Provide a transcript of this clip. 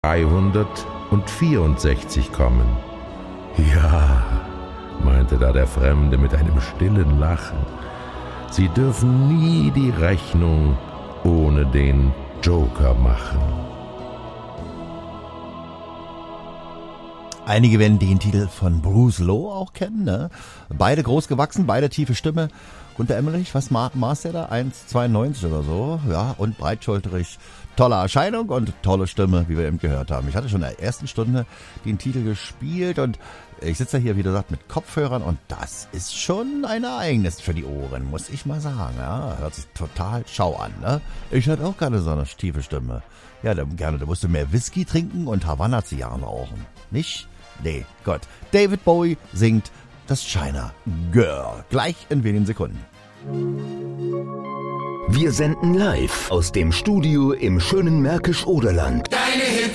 364 kommen. Ja, meinte da der Fremde mit einem stillen Lachen, Sie dürfen nie die Rechnung ohne den Joker machen. Einige werden den Titel von Bruce Lowe auch kennen, ne? Beide groß gewachsen, beide tiefe Stimme. Gunter Emmerich, was maß der da? 1,92 oder so, ja, und breitschulterig. Tolle Erscheinung und tolle Stimme, wie wir eben gehört haben. Ich hatte schon in der ersten Stunde den Titel gespielt und ich sitze hier, wie gesagt, mit Kopfhörern und das ist schon ein Ereignis für die Ohren, muss ich mal sagen. Ja, hört sich total schau an, ne? Ich hatte auch gerne so eine tiefe Stimme. Ja, da musst du mehr Whisky trinken und Havanna-Zigarren rauchen. Nicht? Nee, Gott. David Bowie singt das China Girl. Gleich in wenigen Sekunden. Wir senden live aus dem Studio im schönen Märkisch-Oderland. Deine Hits